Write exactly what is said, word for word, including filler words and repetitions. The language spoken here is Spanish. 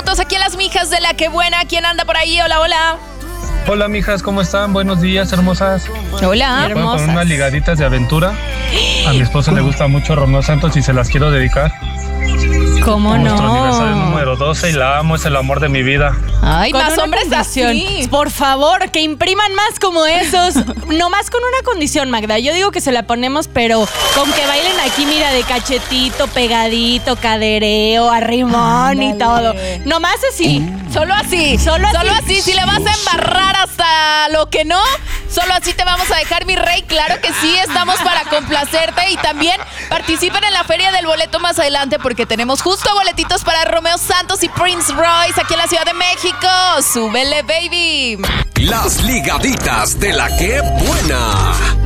minutos aquí en Las Mijas de la Que Buena. ¿Quién anda por ahí? Hola, hola. Hola, mijas, ¿cómo están? Buenos días, hermosas. Hola, ¿Me pueden hermosas. poner unas ligaditas de aventura? A mi esposo le gusta mucho Romeo Santos y se las quiero dedicar. ¿Cómo no? Nuestro aniversario número doce y la amo, es el amor de mi vida. Ay, Con más una hombres condición. así. Por favor, que impriman más como esos. No más con una condición, Magda. Yo digo que se la ponemos, pero con que bailen aquí, mira, de cachetito, pegadito, cadereo, arrimón y todo. No más así. Solo así. Solo así. Solo así. Si le vas a embarrar hasta lo que no, solo así te vamos a dejar, mi rey. Claro que sí, estamos para complacerte. Y también participen en la Feria del Boleto más adelante porque tenemos justo boletitos para Romeo Santos y Prince Royce aquí en la Ciudad de México. ¡Súbele, baby! Las ligaditas de la Que Buena.